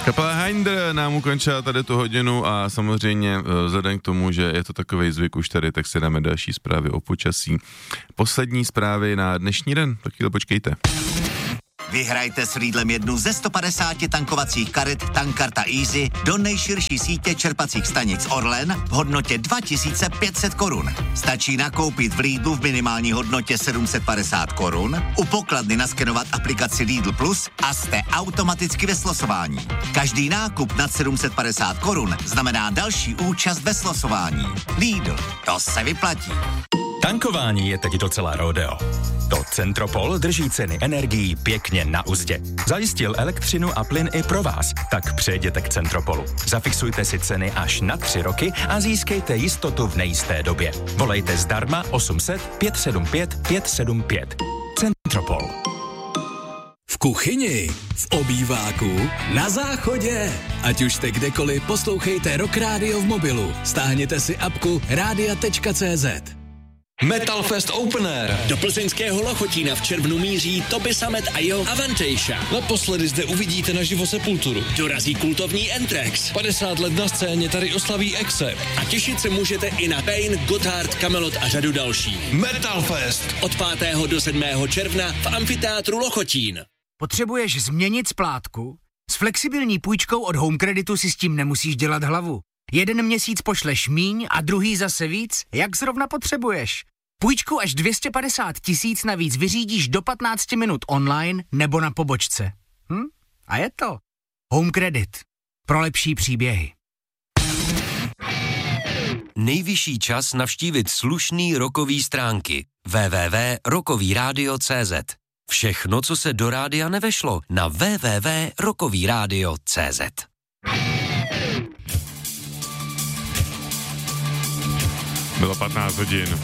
Kapela Hinder nám ukončila tady tu hodinu a samozřejmě vzhledem k tomu, že je to takovej zvyk už tady, tak si dáme další zprávy o počasí. Poslední zprávy na dnešní den, tak chvíli počkejte. Vyhrajte s Lidlem jednu ze 150 tankovacích karet Tankarta Easy do nejširší sítě čerpacích stanic Orlen v hodnotě 2500 korun. Stačí nakoupit v Lidlu v minimální hodnotě 750 korun, u pokladny naskenovat aplikaci Lidl Plus a jste automaticky ve slosování. Každý nákup nad 750 korun znamená další účast ve slosování. Lidl, to se vyplatí. Tankování je teď docela rodeo. To Centropol drží ceny energií pěkně na uzdě. Zajistil elektřinu a plyn i pro vás, tak přejděte k Centropolu. Zafixujte si ceny až na 3 roky a získejte jistotu v nejisté době. Volejte zdarma 800 575 575. Centropol. V kuchyni, v obýváku, na záchodě. Ať už jste kdekoliv, poslouchejte Rock Radio v mobilu. Stáhněte si apku radia.cz. Metal Fest Open Air. Do plzeňského Lochotína v červnu míří Toby Samet a jeho Avantejša. Naposledy zde uvidíte naživo Sepulturu. Dorazí kultovní Anthrax. 50 let na scéně tady oslaví Accept. A těšit se můžete i na Pain, Gotthard, Kamelot a řadu dalších. Metal Fest. Od 5. do 7. června v amfiteátru Lochotín. Potřebuješ změnit splátku? S flexibilní půjčkou od Home Creditu si s tím nemusíš dělat hlavu. 1 měsíc pošleš míň a druhý zase víc, jak zrovna potřebuješ. Půjčku až 250 000 navíc vyřídíš do 15 minut online nebo na pobočce. A je to Home Credit. Pro lepší příběhy. Nejvyšší čas navštívit slušný rockový stránky www.rockovyradio.cz. Všechno, co se do rádia nevešlo, na www.rockovyradio.cz. Bylo 15 hodin.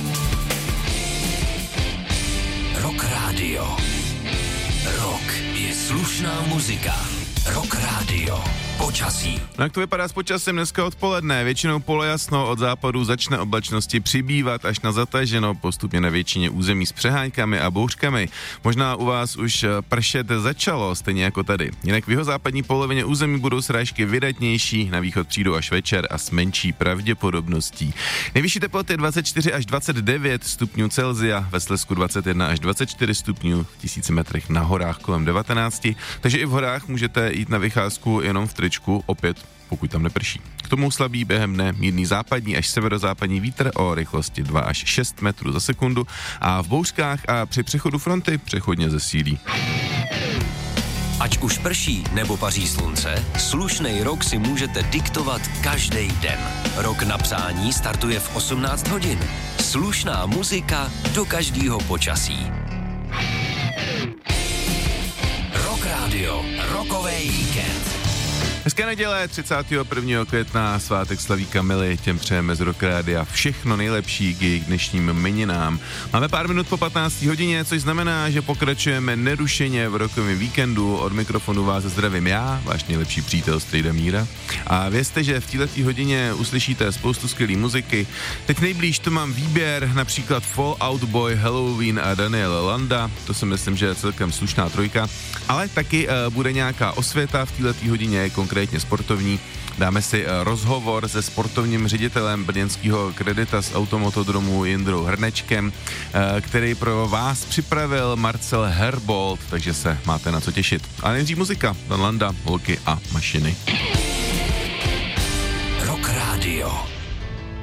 Rock Radio. Rock je slušná muzika. Rock Radio. Počasí. No jak to vypadá s počasím dneska odpoledne? Většinou polojasno, od západu začne oblačnosti přibývat až na zataženo, postupně na většině území s přeháňkami a bouřkami. Možná u vás už pršet začalo, stejně jako tady. Jinak v jihozápadní polovině území budou srážky vydatnější, na východ přijdou až večer a s menší pravděpodobností. Nejvyšší teploty 24 až 29 stupňů Celsia, ve Slezsku 21 až 24 stupňů, v 1000 metrech na horách kolem 19, takže i v horách můžete jít na vycházku jenom v tričku, opět pokud tam neprší. K tomu slabý během dne mírný západní až severozápadní vítr o rychlosti 2 až 6 metrů za sekundu a v bouřkách a při přechodu fronty přechodně zesílí. Ať už prší nebo paří slunce, slušnej rok si můžete diktovat každý den. Rok na přání startuje v 18 hodin. Slušná muzika do každého počasí. Rock Radio, rockový víkend. Hezké neděle, 31. května, svátek slaví Kamily, těm přejeme z Rock Rádia všechno nejlepší k jejich dnešním jmeninám. Máme pár minut po 15. hodině, což znamená, že pokračujeme nerušeně v rockovém víkendu. Od mikrofonu vás zdravím já, váš nejlepší přítel Strejda Míra. A vězte, že v této hodině uslyšíte spoustu skvělý muziky. Teď nejblíž tu mám výběr, například Fall Out Boy, Halloween a Daniel Landa, to si myslím, že je celkem slušná trojka, ale taky bude nějaká osvěta v této hodině, konkrétně sportovní. Dáme si rozhovor se sportovním ředitelem brněnského Kredita z Automotodromu Jindrou Hrnečkem, který pro vás připravil Marcel Herbold, takže se máte na co těšit. A nejdřív muzika, Dan Landa, Holky a mašiny. Rock Radio.